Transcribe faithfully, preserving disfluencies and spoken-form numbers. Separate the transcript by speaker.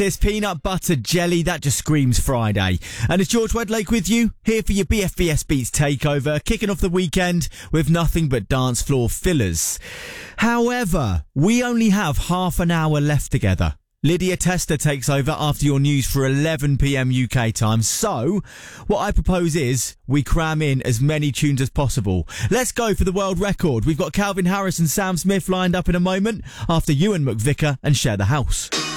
Speaker 1: This peanut butter jelly, that just screams Friday. And it's George Wedlake with you, here for your B F B S Beats takeover, kicking off the weekend with nothing but dance floor fillers. However, we only have half an hour left together. Lydia Tester takes over after your news for eleven p.m. U K time. So, what I propose is we cram in as many tunes as possible. Let's go for the world record. We've got Calvin Harris and Sam Smith lined up in a moment after Ewan McVicker and Share the House.